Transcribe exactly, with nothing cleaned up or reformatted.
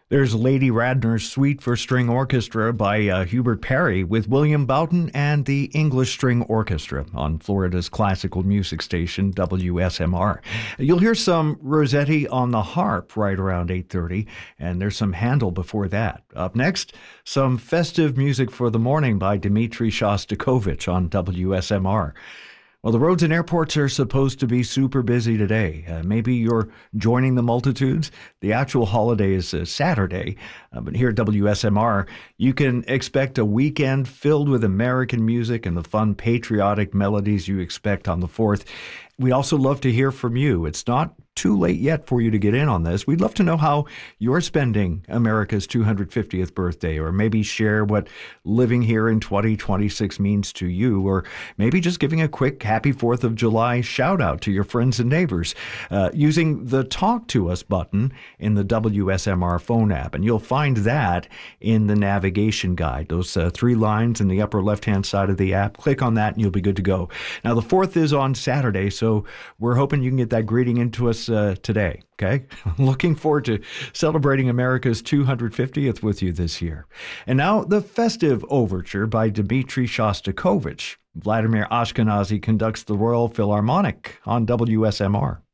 There's Lady Radner's Suite for String Orchestra by uh, Hubert Parry with William Boughton and the English String Orchestra on Florida's classical music station, W S M R. You'll hear some Rossetti on the harp right around eight thirty, and there's some Handel before that. Up next, some festive music for the morning by Dmitri Shostakovich on W S M R. Well, the roads and airports are supposed to be super busy today. Uh, maybe you're joining the multitudes. The actual holiday is uh, Saturday, uh, but here at W S M R, you can expect a weekend filled with American music and the fun patriotic melodies you expect on the fourth. We'd also love to hear from you. It's not too late yet for you to get in on this. We'd love to know how you're spending America's two hundred fiftieth birthday, or maybe share what living here in twenty twenty-six means to you, or maybe just giving a quick happy fourth of July shout out to your friends and neighbors uh, using the Talk to Us button in the W S M R phone app. And you'll find that in the navigation guide, those uh, three lines in the upper left-hand side of the app. Click on that and you'll be good to go. Now, the fourth is on Saturday, so we're hoping you can get that greeting into us Uh, today, okay? Looking forward to celebrating America's two hundred fiftieth with you this year. And now, the festive overture by Dmitri Shostakovich. Vladimir Ashkenazy conducts the Royal Philharmonic on W S M R.